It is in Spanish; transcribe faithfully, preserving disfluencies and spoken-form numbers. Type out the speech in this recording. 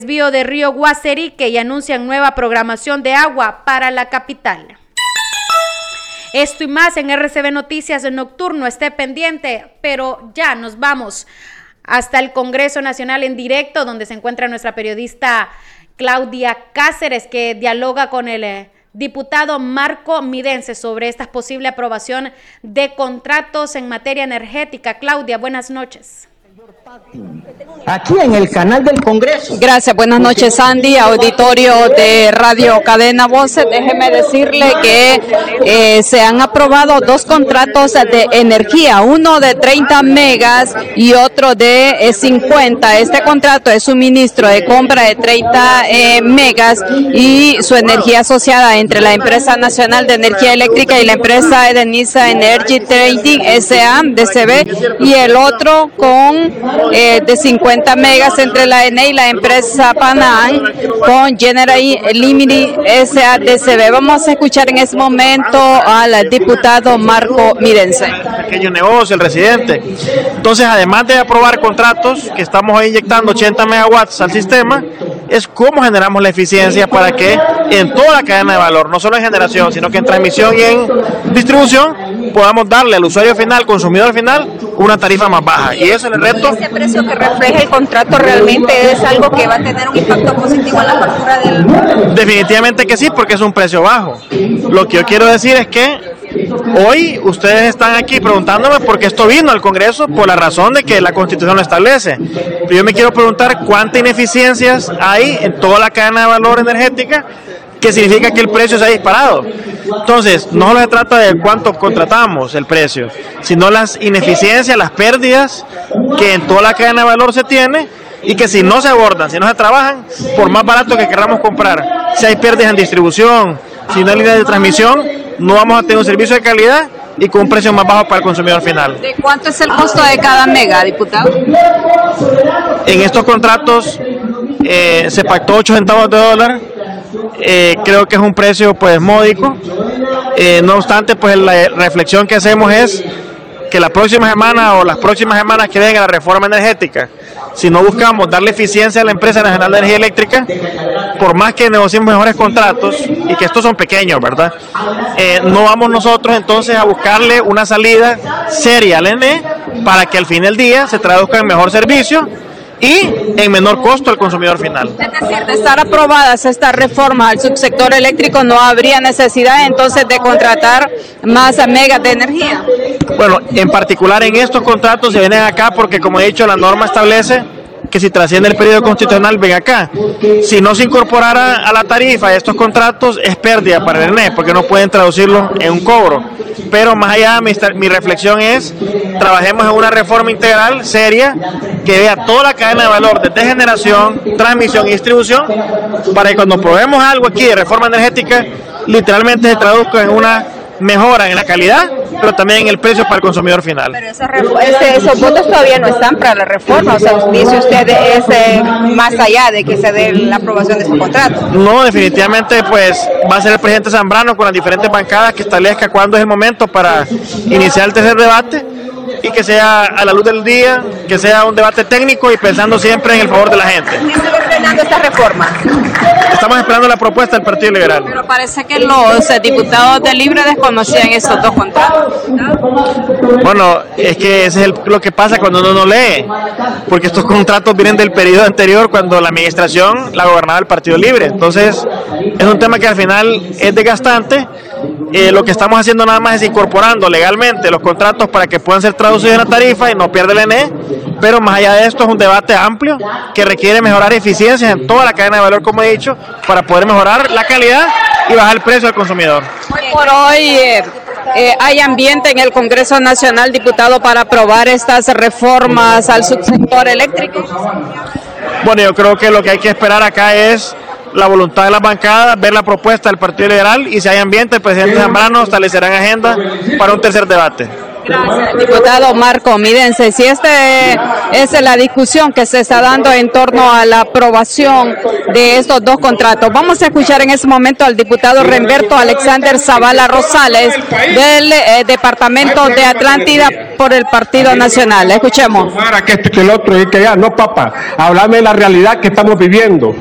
Desvío de Río Guaserique y anuncian nueva programación de agua para la capital. Esto y más en R C B Noticias Nocturno, esté pendiente, pero ya nos vamos hasta el Congreso Nacional en directo, donde se encuentra nuestra periodista Claudia Cáceres, que dialoga con el eh, diputado Marco Midense sobre esta posible aprobación de contratos en materia energética. Claudia, buenas noches. Aquí en el canal del Congreso. Gracias, buenas noches, Sandy, auditorio de Radio Cadena Voces. Déjeme decirle que eh, se han aprobado dos contratos de energía, uno de treinta megas y otro de eh, cincuenta. Este contrato es suministro de compra de treinta eh, megas y su energía asociada entre la Empresa Nacional de Energía Eléctrica y la empresa Edenisa Energy Trading S A D C B, y el otro con Eh, de cincuenta megas entre la E N E y la empresa Panam con General Limited S A D C B. Vamos a escuchar en este momento al diputado Marco Midense. Pequeño negocio, el residente. Entonces, además de aprobar contratos que estamos ahí inyectando ochenta megawatts al sistema, es cómo generamos la eficiencia para que en toda la cadena de valor, no solo en generación, sino que en transmisión y en distribución, podamos darle al usuario final, consumidor final, una tarifa más baja. Y eso es el reto. ¿Ese precio que refleja el contrato realmente es algo que va a tener un impacto positivo en la factura del...? Definitivamente que sí, porque es un precio bajo. Lo que yo quiero decir es que hoy ustedes están aquí preguntándome por qué esto vino al Congreso, por la razón de que la Constitución lo establece. Pero yo me quiero preguntar cuántas ineficiencias hay en toda la cadena de valor energética, que significa que el precio se ha disparado. Entonces, no solo se trata de cuánto contratamos el precio, sino las ineficiencias, las pérdidas que en toda la cadena de valor se tiene, y que si no se abordan, si no se trabajan, por más barato que queramos comprar, si hay pérdidas en distribución, si no hay líneas de transmisión, no vamos a tener un servicio de calidad y con un precio más bajo para el consumidor final. ¿De cuánto es el costo de cada mega, diputado? En estos contratos eh, se pactó ocho centavos de dólar. Eh, creo que es un precio pues módico. Eh, no obstante, pues la reflexión que hacemos es que la próxima semana o las próximas semanas que venga la reforma energética, si no buscamos darle eficiencia a la Empresa Nacional de Energía Eléctrica, por más que negociemos mejores contratos, y que estos son pequeños, ¿verdad? Eh, no vamos nosotros entonces a buscarle una salida seria al E N E para que al fin del día se traduzca en mejor servicio y en menor costo al consumidor final. Es decir, de estar aprobadas estas reformas al subsector eléctrico, no habría necesidad entonces de contratar más megas de energía. Bueno, en particular en estos contratos se vienen acá porque, como he dicho, la norma establece que si trasciende el periodo constitucional, ven acá. Si no se incorporara a la tarifa de estos contratos, es pérdida para el E N E, porque no pueden traducirlo en un cobro. Pero más allá, mi, mi reflexión es, trabajemos en una reforma integral, seria, que vea toda la cadena de valor, desde generación, transmisión y distribución, para que cuando probemos algo aquí de reforma energética, literalmente se traduzca en una mejora en la calidad, pero también en el precio para el consumidor final. Pero esa ese, esos votos todavía no están para la reforma, o sea, dice usted es eh, más allá de que se dé la aprobación de su contrato. No, definitivamente pues va a ser el presidente Zambrano con las diferentes bancadas que establezca cuándo es el momento para iniciar el tercer debate, y que sea a la luz del día, que sea un debate técnico y pensando siempre en el favor de la gente. ¿Qué sigue frenando esta reforma? Estamos esperando la propuesta del Partido Liberal. Pero parece que los eh, diputados de Libre desconocían esos dos contratos. Bueno, es que ese es el, lo que pasa cuando uno no lee, porque estos contratos vienen del periodo anterior, cuando la administración la gobernaba el Partido Libre. Entonces, es un tema que al final es desgastante. Eh, lo que estamos haciendo nada más es incorporando legalmente los contratos para que puedan ser traducidos en la tarifa y no pierda el E N E, pero más allá de esto es un debate amplio que requiere mejorar eficiencias en toda la cadena de valor, como he dicho, para poder mejorar la calidad y bajar el precio al consumidor. Por hoy eh, eh, hay ambiente en el Congreso Nacional, diputado, para aprobar estas reformas al subsector eléctrico. Bueno, yo creo que lo que hay que esperar acá es la voluntad de las bancadas, ver la propuesta del Partido Liberal, y si hay ambiente, el presidente Zambrano establecerá en agenda para un tercer debate. Gracias, diputado Marco Midense. Si este es la discusión que se está dando en torno a la aprobación de estos dos contratos, vamos a escuchar en este momento al diputado Remberto Alexander Zavala Rosales del eh, departamento de Atlántida por el Partido Nacional. Escuchemos. Que este, que el otro y que ya no, papá, háblame de la realidad que estamos viviendo.